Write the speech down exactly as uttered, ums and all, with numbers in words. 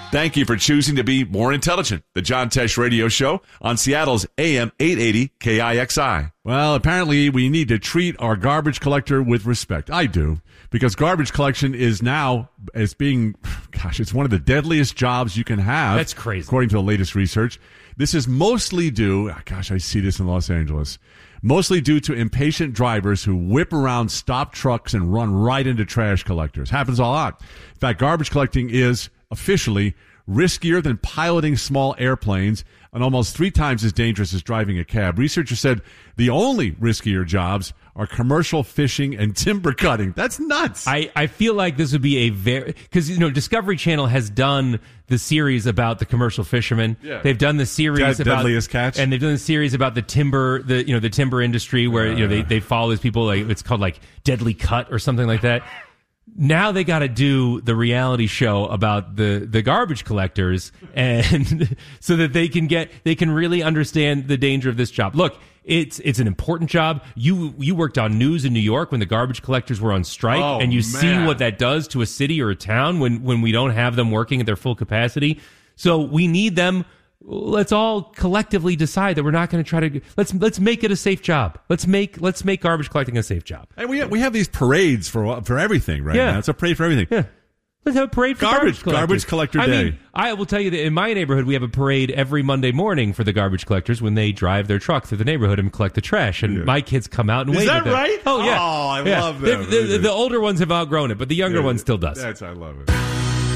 Thank you for choosing to be more intelligent. The John Tesh Radio Show on Seattle's A M eight eighty K I X I. Well, apparently we need to treat our garbage collector with respect. I do, because garbage collection is now as being, gosh, it's one of the deadliest jobs you can have. That's crazy. According to the latest research. This is mostly due, gosh, I see this in Los Angeles, mostly due to impatient drivers who whip around stop trucks and run right into trash collectors. Happens a lot. In fact, garbage collecting is officially riskier than piloting small airplanes and almost three times as dangerous as driving a cab. Researchers said the only riskier jobs are commercial fishing and timber cutting. That's nuts. I, I feel like this would be a very... Because, you know, Discovery Channel has done the series about the commercial fishermen. Yeah. They've done the series Dead, about... Deadliest Catch. And they've done the series about the timber, the you know, the timber industry where, uh, you know, they, they follow these people. Like, it's called, like, Deadly Cut or something like that. Now they got to do the reality show about the, the garbage collectors, and so that they can get they can really understand the danger of this job. Look, it's it's an important job. You you worked on news in New York when the garbage collectors were on strike, oh, and you man. see what that does to a city or a town when when we don't have them working at their full capacity. So we need them. Let's all collectively decide that we're not going to try to let's let's make it a safe job. Let's make let's make garbage collecting a safe job. And we have, we have these parades for for everything right yeah. now. It's a parade for everything. Yeah. Let's have a parade for garbage garbage, garbage collector I day. Mean, I will tell you that in my neighborhood we have a parade every Monday morning for the garbage collectors when they drive their truck through the neighborhood and collect the trash. And yeah. my kids come out and Is wave that at them. right? Oh yeah. Oh, I yeah. love that. The, the, the older ones have outgrown it, but the younger yeah, one still does. That's I love it.